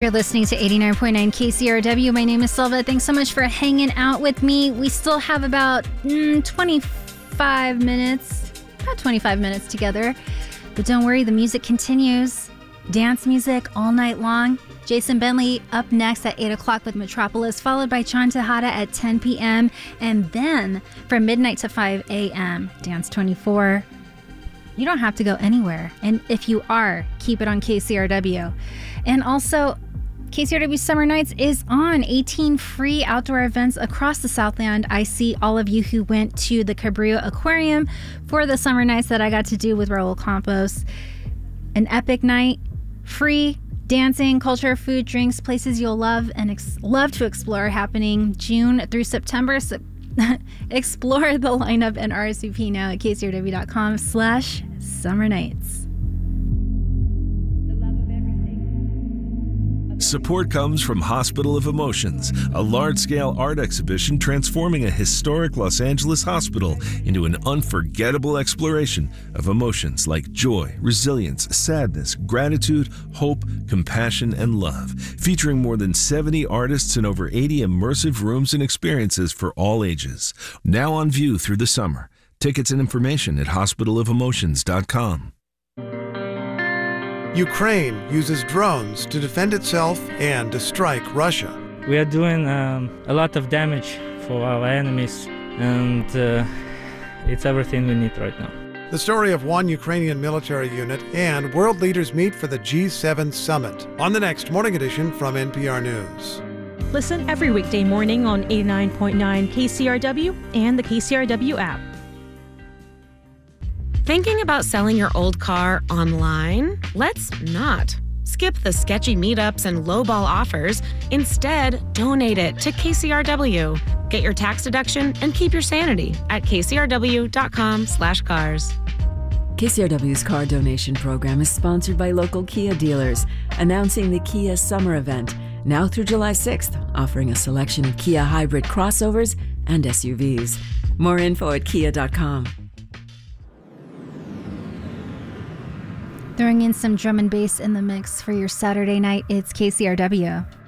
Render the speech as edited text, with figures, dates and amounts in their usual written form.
You're listening to 89.9 KCRW. My name is Silva. Thanks so much for hanging out with me. We still have about 25 minutes together. But don't worry, the music continues. Dance music all night long. Jason Bentley up next at 8 o'clock with Metropolis, followed by John Tejada at 10 p.m. And then from midnight to 5 a.m., Dance 24. You don't have to go anywhere. And if you are, keep it on KCRW. And also, KCRW Summer Nights is on 18 free outdoor events across the Southland. I see all of you who went to the Cabrillo Aquarium for the Summer Nights that I got to do with Raul Campos. An epic night, free dancing, culture, food, drinks, places you'll love and love to explore happening June through September. So explore the lineup and RSVP now at kcrw.com/summer nights. Support comes from Hospital of Emotions, a large-scale art exhibition transforming a historic Los Angeles hospital into an unforgettable exploration of emotions like joy, resilience, sadness, gratitude, hope, compassion, and love. Featuring more than 70 artists and over 80 immersive rooms and experiences for all ages. Now on view through the summer. Tickets and information at hospitalofemotions.com. Ukraine uses drones to defend itself and to strike Russia. We are doing a lot of damage for our enemies, and it's everything we need right now. The story of one Ukrainian military unit and world leaders meet for the G7 summit on the next morning edition from NPR News. Listen every weekday morning on 89.9 KCRW and the KCRW app. Thinking about selling your old car online? Let's not. Skip the sketchy meetups and lowball offers. Instead, donate it to KCRW. Get your tax deduction and keep your sanity at kcrw.com/cars. KCRW's car donation program is sponsored by local Kia dealers, announcing the Kia Summer Event, now through July 6th, offering a selection of Kia hybrid crossovers and SUVs. More info at kia.com. Throwing in some drum and bass in the mix for your Saturday night, it's KCRW.